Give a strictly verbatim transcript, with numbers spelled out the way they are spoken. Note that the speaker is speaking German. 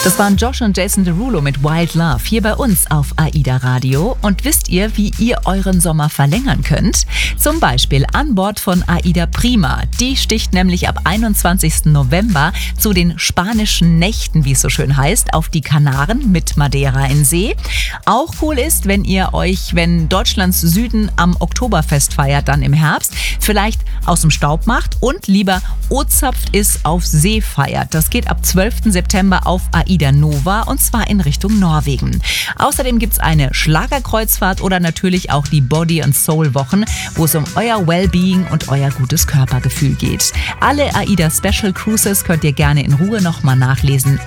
Das waren Josh und Jason Derulo mit Wild Love hier bei uns auf AIDA Radio. Und wisst ihr, wie ihr euren Sommer verlängern könnt? Zum Beispiel an Bord von AIDA Prima. Die sticht nämlich ab einundzwanzigsten November zu den spanischen Nächten, wie es so schön heißt, auf die Kanaren mit Madeira in See. Auch cool ist, wenn ihr euch, wenn Deutschlands Süden am Oktoberfest feiert, dann im Herbst, vielleicht aus dem Staub macht und lieber O-zapft ist, auf See feiert. Das geht ab zwölften September auf AIDA Nova und zwar in Richtung Norwegen. Außerdem gibt es eine Schlagerkreuzfahrt oder natürlich auch die Body and Soul Wochen, wo es um euer Wellbeing und euer gutes Körpergefühl geht. Alle AIDA Special Cruises könnt ihr gerne in Ruhe nochmal nachlesen